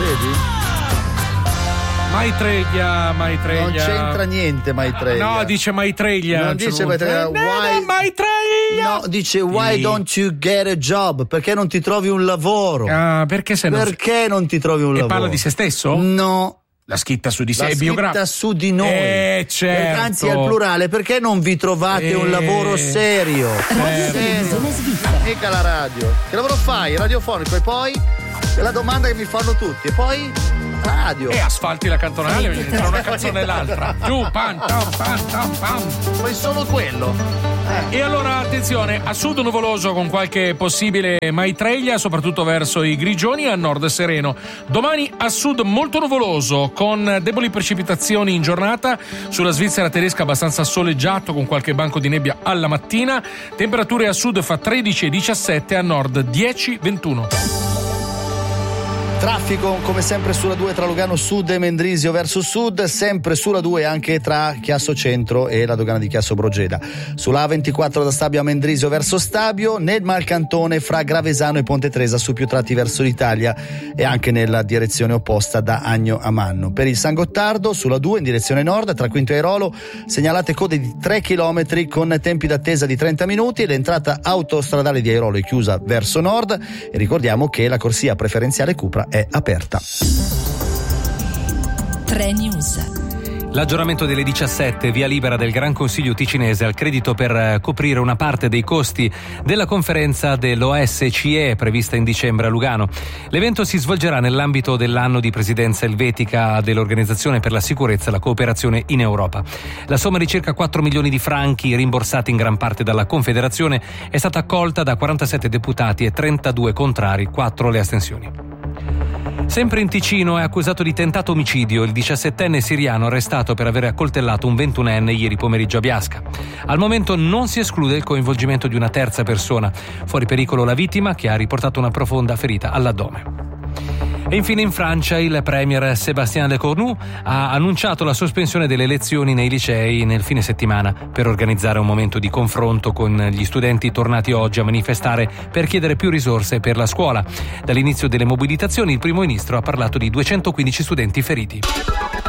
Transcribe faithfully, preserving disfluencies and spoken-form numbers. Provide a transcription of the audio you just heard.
vedi? Maitreya, Maitreya. Non c'entra niente Maitreya. No, dice Maitreya. Non dice Maitreya. No, Why... no, Maitreya. No, dice why don't you get a job? Perché non ti trovi un lavoro? Ah, perché se no? Perché non ti trovi un e lavoro? E parla di se stesso? No. La scritta su di sé, la è biografica. su di noi. Eh, certo. Anzi, al plurale, perché non vi trovate eh, un lavoro serio? Radio Televisione Svizzera. Mica la radio. Che lavoro fai? Radiofonico. E poi è la domanda che mi fanno tutti. E poi radio. E asfalti la cantonale tra una canzone e l'altra. Giù, pam, pam, pam, pam, pam. Poi solo quello. Eh. E allora attenzione, a sud nuvoloso con qualche possibile Maitreya, soprattutto verso i Grigioni, a nord sereno. Domani a sud molto nuvoloso con deboli precipitazioni in giornata, sulla Svizzera tedesca abbastanza soleggiato con qualche banco di nebbia alla mattina. Temperature a sud fa tredici e diciassette, a nord dieci ventuno. Traffico come sempre sulla due tra Lugano Sud e Mendrisio verso sud, sempre sulla due anche tra Chiasso Centro e la dogana di Chiasso Brogeda. Sulla A ventiquattro da Stabio a Mendrisio verso Stabio, nel Malcantone fra Gravesano e Ponte Tresa su più tratti verso l'Italia e anche nella direzione opposta da Agno a Manno. Per il San Gottardo sulla due in direzione nord tra Quinto e Airolo segnalate code di tre chilometri con tempi d'attesa di trenta minuti. L'entrata autostradale di Airolo è chiusa verso nord e ricordiamo che la corsia preferenziale Cupra è aperta. tre News. L'aggiornamento delle diciassette, via libera del Gran Consiglio ticinese al credito per coprire una parte dei costi della conferenza dell'O S C E prevista in dicembre a Lugano. L'evento si svolgerà nell'ambito dell'anno di presidenza elvetica dell'Organizzazione per la sicurezza e la cooperazione in Europa. La somma di circa quattro milioni di franchi, rimborsati in gran parte dalla Confederazione, è stata accolta da quarantasette deputati e trentadue contrari, quattro le astensioni. Sempre in Ticino è accusato di tentato omicidio il diciassettenne siriano arrestato per aver accoltellato un ventunenne ieri pomeriggio a Biasca. Al momento non si esclude il coinvolgimento di una terza persona. Fuori pericolo la vittima, che ha riportato una profonda ferita all'addome. E infine in Francia il premier Sébastien Lecornu ha annunciato la sospensione delle lezioni nei licei nel fine settimana per organizzare un momento di confronto con gli studenti tornati oggi a manifestare per chiedere più risorse per la scuola. Dall'inizio delle mobilitazioni il primo ministro ha parlato di duecentoquindici studenti feriti.